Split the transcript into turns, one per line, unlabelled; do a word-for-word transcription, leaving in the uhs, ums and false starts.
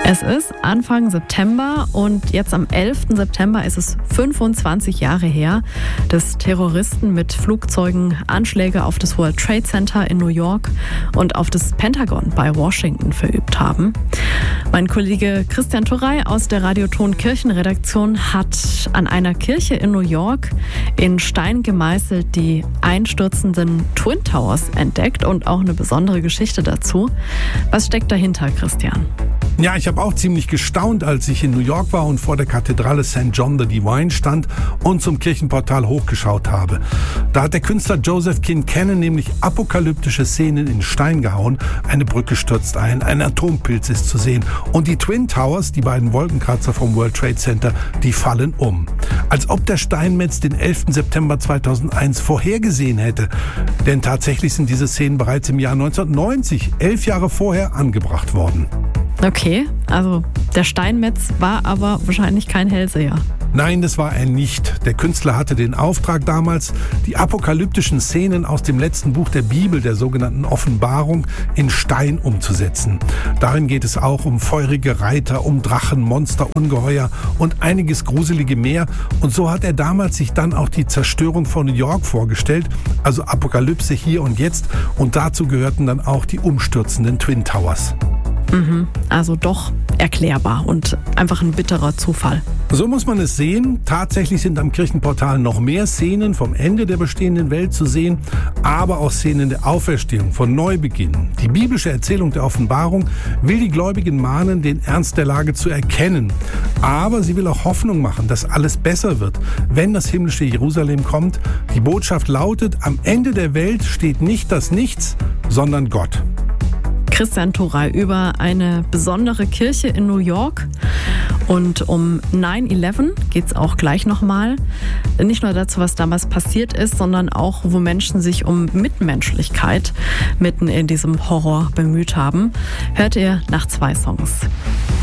Es ist Anfang September und jetzt am elften September ist es fünfundzwanzig Jahre her, dass Terroristen mit Flugzeugen Anschläge auf das World Trade Center in New York und auf das Pentagon bei Washington verübt haben. Mein Kollege Christian Turrey aus der Radioton Kirchenredaktion hat an einer Kirche in New York in Stein gemeißelt die einstürzenden Twin Towers entdeckt und auch eine besondere Geschichte dazu. Was steckt dahinter, Christian?
Ja, ich habe auch ziemlich gestaunt, als ich in New York war und vor der Kathedrale Saint John the Divine stand und zum Kirchenportal hochgeschaut habe. Da hat der Künstler Joseph Kincannon nämlich apokalyptische Szenen in Stein gehauen. Eine Brücke stürzt ein, ein Atompilz ist zu sehen und die Twin Towers, die beiden Wolkenkratzer vom World Trade Center, die fallen um. Als ob der Steinmetz den elften September zweitausendeins vorhergesehen hätte. Denn tatsächlich sind diese Szenen bereits im Jahr neunzehnhundertneunzig, elf Jahre vorher, angebracht worden.
Okay, also der Steinmetz war aber wahrscheinlich kein Hellseher.
Nein, das war er nicht. Der Künstler hatte den Auftrag damals, die apokalyptischen Szenen aus dem letzten Buch der Bibel, der sogenannten Offenbarung, in Stein umzusetzen. Darin geht es auch um feurige Reiter, um Drachen, Monster, Ungeheuer und einiges Gruselige mehr. Und so hat er damals sich dann auch die Zerstörung von New York vorgestellt, also Apokalypse hier und jetzt. Und dazu gehörten dann auch die umstürzenden Twin Towers.
Mhm, also doch erklärbar und einfach ein bitterer Zufall.
So muss man es sehen. Tatsächlich sind am Kirchenportal noch mehr Szenen vom Ende der bestehenden Welt zu sehen, aber auch Szenen der Auferstehung, von Neubeginn. Die biblische Erzählung der Offenbarung will die Gläubigen mahnen, den Ernst der Lage zu erkennen. Aber sie will auch Hoffnung machen, dass alles besser wird, wenn das himmlische Jerusalem kommt. Die Botschaft lautet, am Ende der Welt steht nicht das Nichts, sondern Gott.
Christian Turrey über eine besondere Kirche in New York. Und um neun elf geht es auch gleich nochmal. Nicht nur dazu, was damals passiert ist, sondern auch, wo Menschen sich um Mitmenschlichkeit mitten in diesem Horror bemüht haben. Hört ihr nach zwei Songs.